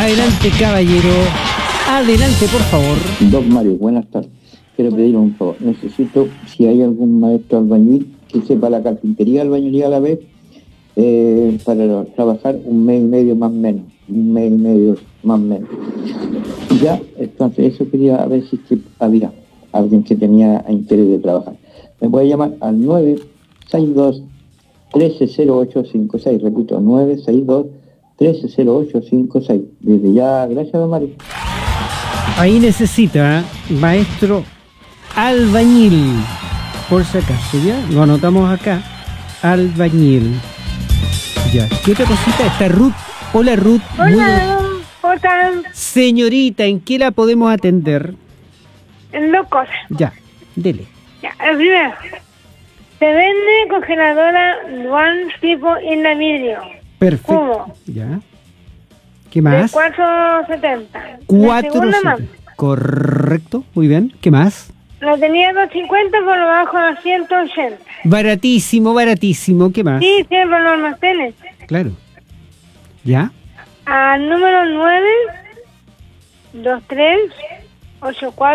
Adelante, caballero. Adelante, por favor. Don Mario, buenas tardes. Quiero pedir un favor. Necesito, si hay algún maestro albañil que sepa la carpintería, albañilería a la vez, para trabajar un mes y medio más o menos. Un mes y medio más o menos. Ya, entonces eso quería ver si es que había alguien que tenía interés de trabajar. Me puede llamar al 962-130856. Repito, 962-130856. Desde ya, gracias, don Mario. Ahí necesita maestro albañil. Por si acaso, ¿ya? Lo anotamos acá. Albañil. Ya. ¿Qué otra cosita? Está Ruth. Hola, Ruth. Hola, hola. Señorita, ¿en qué la podemos atender? En dos cosas. Ya, dele. Ya, el primero. Se vende congeladora One tipo Inla vidrio. Perfecto. Cubo. Ya. ¿Qué más? De 470. La 4. segunda más. Correcto, muy bien. ¿Qué más? La tenía 250, por lo bajo a 180. Baratísimo, baratísimo. ¿Qué más? Sí, siempre lo almacenes. Claro. ¿Ya? Al número 9 23 84